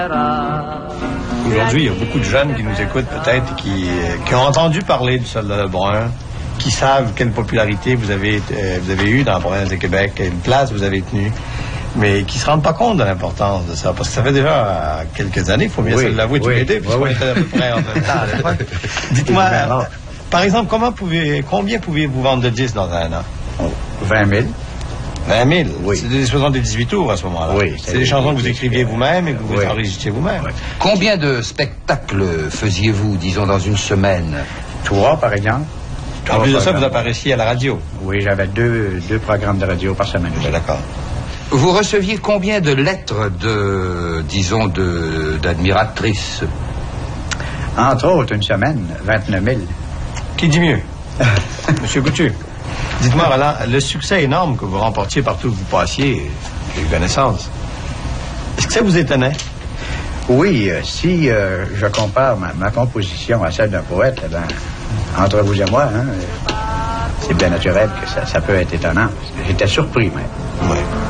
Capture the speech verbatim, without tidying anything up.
Aujourd'hui, il y a beaucoup de jeunes qui nous écoutent peut-être, qui, qui ont entendu parler du Soldat Lebrun, qui savent quelle popularité vous avez, euh, vous avez eue dans la province de Québec, quelle place vous avez tenue, mais qui ne se rendent pas compte de l'importance de ça. Parce que ça fait déjà euh, quelques années, il faut bien oui, se l'avouer, oui, tu m'aider, puisqu'on oui. était à peu près en même temps à l'époque. Dites-moi, euh, par exemple, comment pouvez, combien pouviez-vous vendre de disques dans un an? vingt mille. vingt mille? Oui. C'est des soixante-dix-huit tours à ce moment-là. Oui. C'est des chansons que vous écriviez vous-même et que vous oui. enregistriez vous-même. Oui. Combien de spectacles faisiez-vous, disons, dans une semaine? Trois, par exemple. En plus de ça, vous apparaissiez à la radio. Oui, j'avais deux, deux programmes de radio par semaine. Oui, d'accord. Vous receviez combien de lettres de, disons, de, d'admiratrices? Entre autres, une semaine, vingt-neuf mille. Qui dit mieux? Monsieur Coutu, dites-moi, Roland, le succès énorme que vous remportiez partout où vous passiez, j'ai eu connaissance, est-ce que ça vous étonnait? Oui, euh, si euh, je compare ma, ma composition à celle d'un poète, eh ben, entre vous et moi, hein, c'est bien naturel que ça, ça peut être étonnant. J'étais surpris même. Oui.